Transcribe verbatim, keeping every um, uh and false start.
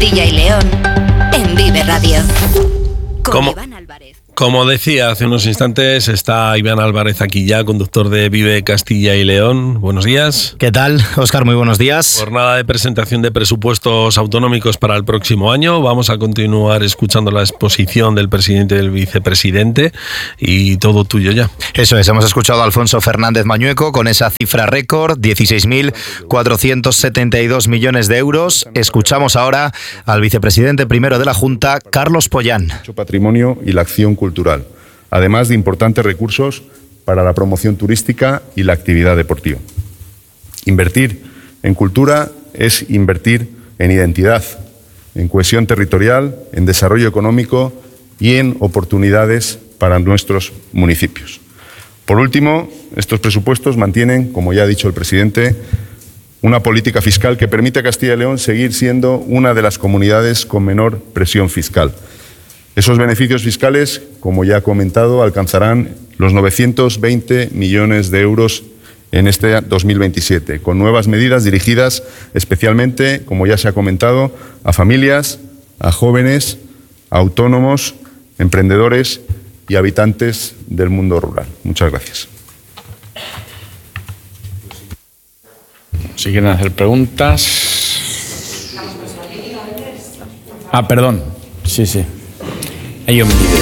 Castilla y León en Vive Radio. Con ¿Cómo? Iván Álvarez. Como decía hace unos instantes, está Iván Álvarez aquí ya, conductor de Vive Castilla y León. Buenos días. ¿Qué tal, Óscar? Muy buenos días. Jornada de presentación de presupuestos autonómicos para el próximo año. Vamos a continuar escuchando la exposición del presidente y del vicepresidente y todo tuyo ya. Eso es, hemos escuchado a Alfonso Fernández Mañueco con esa cifra récord, dieciséis mil cuatrocientos setenta y dos millones de euros. Escuchamos ahora al vicepresidente primero de la Junta, Carlos Pollán. Patrimonio y la acción cultural, además de importantes recursos para la promoción turística y la actividad deportiva. Invertir en cultura es invertir en identidad, en cohesión territorial, en desarrollo económico y en oportunidades para nuestros municipios. Por último, estos presupuestos mantienen, como ya ha dicho el presidente, una política fiscal que permite a Castilla y León seguir siendo una de las comunidades con menor presión fiscal. Esos beneficios fiscales, como ya ha comentado, alcanzarán los novecientos veinte millones de euros en este dos mil veintisiete, con nuevas medidas dirigidas especialmente, como ya se ha comentado, a familias, a jóvenes, a autónomos, emprendedores y habitantes del mundo rural. Muchas gracias. Si quieren hacer preguntas. Ah, perdón. Sí, sí. Hay un vídeo.